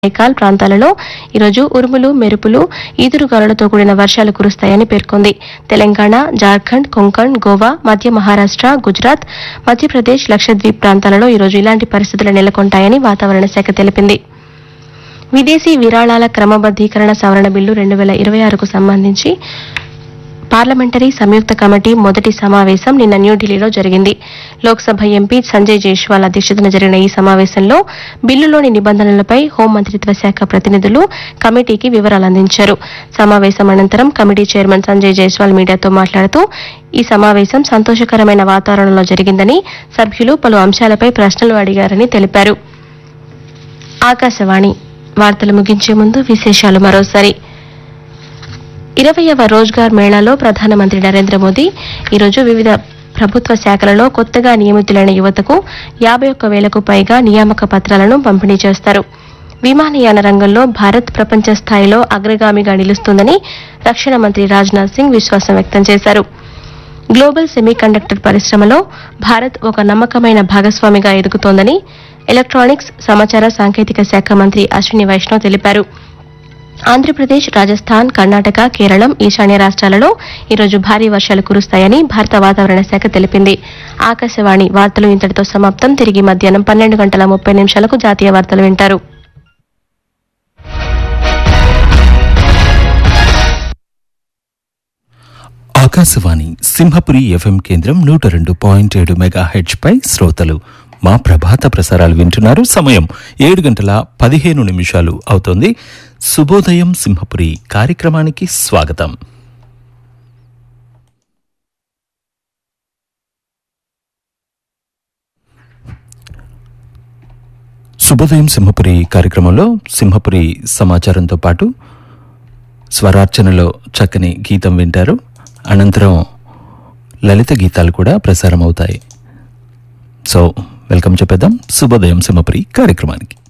ఐకాల్ ప్రాంతాలలో ఈరోజు ఉరుములు మెరుపులు ఈదురుగాలులతో కూడిన వర్షాలు కురుస్తాయని పేర్కొంది. తెలంగాణ, జార్ఖండ్, కొంకణ్, గోవా, మధ్య మహారాష్ట్ర, గుజరాత్, మధ్యప్రదేశ్, లక్షద్వీప్ ప్రాంతాలలో ఈరోజు ఇలాంటి పరిస్థితులు నెలకొంటాయని వాతావరణ శాఖ తెలిపింది. విదేశీ విరాళాల క్రమబద్దీకరణ సవరణ బిల్లు 2026కు సంబంధించి పార్లమెంటరీ సంయుక్త కమిటీ మొదటి సమావేశం నిన్న న్యూఢిల్లీలో జరిగింది. లోక్సభ ఎంపీ సంజయ్ జైస్వాల్ అధ్యక్షతన జరిగిన ఈ సమావేశంలో బిల్లులోని నిబంధనలపై హోంమంత్రిత్వ శాఖ ప్రతినిధులు కమిటీకి వివరాలు అందించారు. సమావేశం అనంతరం కమిటీ చైర్మన్ సంజయ్ జైస్వాల్ మీడియాతో మాట్లాడుతూ ఈ సమావేశం సంతోషకరమైన వాతావరణంలో జరిగిందని, సభ్యులు పలు అంశాలపై ప్రశ్నలు అడిగారని తెలిపారు. ఆకాశవాణి వార్తలు ముగించే ముందు విశేషాలు మరోసారి. 20వ రోజ్గార్ మేళాలో ప్రధానమంత్రి నరేంద్ర మోదీ ఈరోజు వివిధ ప్రభుత్వ శాఖలలో కొత్తగా నియమితులైన యువతకు 51,000కు పైగా నియామక పత్రాలను పంపిణీ చేస్తారు. విమానయాన రంగంలో భారత్ ప్రపంచ స్థాయిలో అగ్రగామిగా నిలుస్తుందని రక్షణ మంత్రి రాజ్నాథ్ సింగ్ విశ్వాసం వ్యక్తం చేశారు. గ్లోబల్ సెమీకండక్టర్ పరిశ్రమలో భారత్ ఒక నమ్మకమైన భాగస్వామిగా ఎదుగుతోందని ఎలక్ట్రానిక్స్, సమాచార సాంకేతిక శాఖ మంత్రి అశ్విని వైష్ణవ్ తెలిపారు. ఆంధ్రప్రదేశ్, రాజస్థాన్, కర్ణాటక, కేరళం, ఈశాన్య రాష్ట్రాలలో ఈరోజు భారీ వర్షాలు కురుస్తాయని భారత వాతావరణ శాఖ తెలిపింది. ఆకాశవాణి వార్తలు ఇంతటితో సమాప్తం. తిరిగి మధ్యాహ్నం 12:30 జాతీయ వార్తలు వింటారు. ఆకాశవాణి సింహపురి ఎఫ్ఎం కేంద్రం 102.7 మెగాహెర్ట్జ్ పై శ్రోతలు మా ప్రభాత ప్రసారాలు వింటున్నారు. సమయం 7:15 అవుతోంది. శుభోదయం సింహపురి కార్యక్రమానికి స్వాగతం. శుభోదయం సింహపురి కార్యక్రమంలో సింహపురి సమాచారంతో పాటు స్వరార్చనలో చక్కని గీతం వింటారు. అనంతరం లలిత గీతాలు కూడా ప్రసారం అవుతాయి. సో వెల్కమ్ చెప్పేద్దాం శుభోదయం సింహపురి కార్యక్రమానికి.